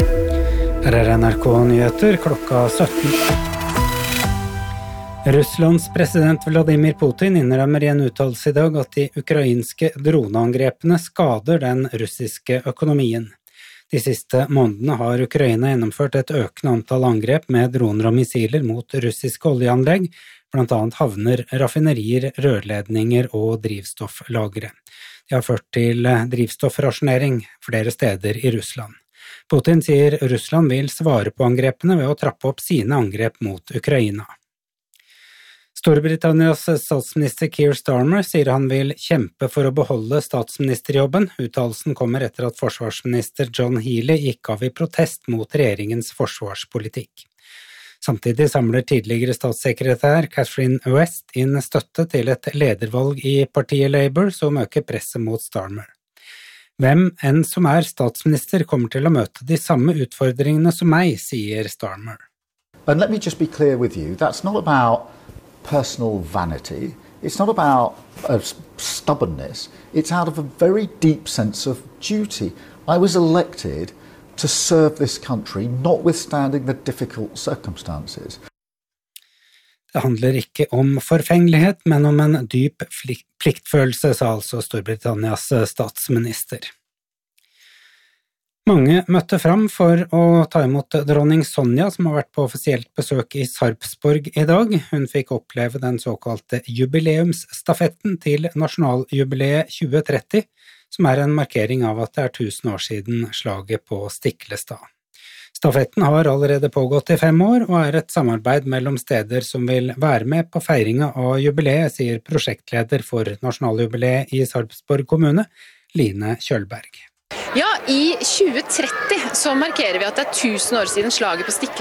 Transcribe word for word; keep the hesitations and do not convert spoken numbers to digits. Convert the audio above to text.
Her er N R K-nyheter klokka sytten. Russlands president Vladimir Putin innrømmer i en uttalelse i dag at de ukrainske droneangrepene skader den russiske økonomien. De siste månedene har Ukraina gjennomført et økende antall angrep med droner og missiler mot russiske oljeanlegg, blant annet havner, raffinerier, rørledninger og drivstofflagre. De har ført til drivstoffrasjonering flere steder i Russland. Putin sier Russland vil svare på angrepene ved å trappe opp sine angrep mot Ukraina. Storbritannias statsminister Keir Starmer sier han vil kjempe for å beholde statsministerjobben. Uttalelsen kommer etter at forsvarsminister John Healey gikk av i protest mot regjeringens forsvarspolitikk. Samtidig samler tidligere statssekretær Catherine West inn støtte til et ledervalg i partiet Labour som øker presset mot Starmer. Hvem enn som er statsminister kommer til å møte de samme utfordringene som meg, sier Starmer. And let me just be clear with you, that's not about personal vanity, it's not about uh, stubbornness, it's out of a very deep sense of duty. I was elected to serve this country, notwithstanding the difficult circumstances. Det handler ikke om forfengelighet, men om en dyp pliktfølelse, sa altså Storbritannias statsminister. Mange møtte fram for å ta imot dronning Sonja, som har vært på offisielt besøk i Sarpsborg i dag. Hun fikk oppleve den såkalte jubileumsstafetten til nasjonaljubileet tjue tretti, som er en markering av at det er tusen år siden slaget på Stiklestad. Stafetten har allerede pågått i fem år, og er et samarbeid mellom steder som vil være med på feiringa av jubileet, sier prosjektleder for nasjonaljubileet i Sarpsborg kommune, Line Kjølberg. Ja, i tjue tretti så markerer vi at det er tusen år siden slaget på Stiklestad.